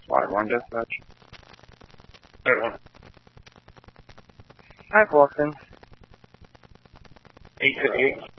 Line 1 dispatch. Third one. Hi, Boston. 858.